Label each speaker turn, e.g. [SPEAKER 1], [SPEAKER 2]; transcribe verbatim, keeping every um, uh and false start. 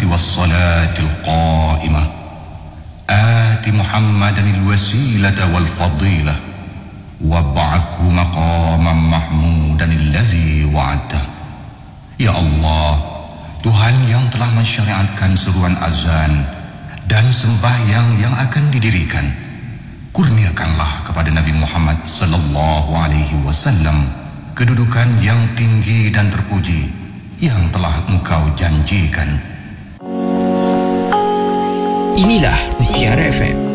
[SPEAKER 1] القائمة والصلاة القائمة آت محمدا الوسيلة والفضيلة وابعثه مقاما محمودا الذي وعدته. Ya Allah, Tuhan yang telah mensyariatkan seruan azan dan sembahyang yang akan didirikan, kurniakanlah kepada Nabi Muhammad sallallahu alaihi wasallam kedudukan yang tinggi dan terpuji yang telah Engkau janjikan.
[SPEAKER 2] Inilah Mutiara F M.